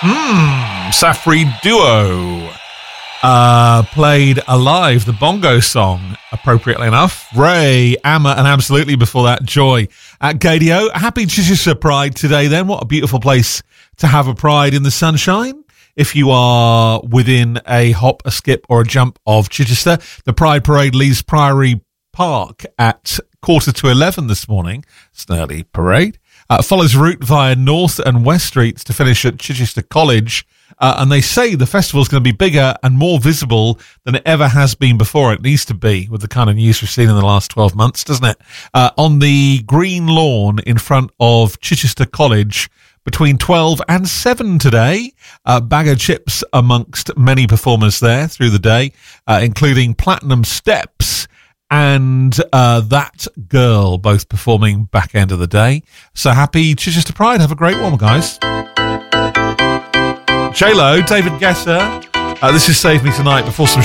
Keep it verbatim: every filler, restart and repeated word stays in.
Hmm, Safri Duo uh, played Alive, the bongo song, appropriately enough. Ray, Amma, and absolutely before that, Joy at Gadio. Happy Chichester Pride today then. What a beautiful place to have a pride in the sunshine. If you are within a hop, a skip or a jump of Chichester, the Pride Parade leaves Priory Park at quarter to eleven this morning. It's an early parade. Uh, follows route via North and West Streets to finish at Chichester College. Uh, and they say the festival is going to be bigger and more visible than it ever has been before. It needs to be with the kind of news we've seen in the last twelve months, doesn't it? Uh, on the green lawn in front of Chichester College between twelve and seven today. Uh, bag of chips amongst many performers there through the day, uh, including Platinum Steps and uh, That Girl, both performing back end of the day. So happy Chichester Pride. Have a great one, guys. J-Lo, David Guetta. Uh, this is Save Me Tonight before some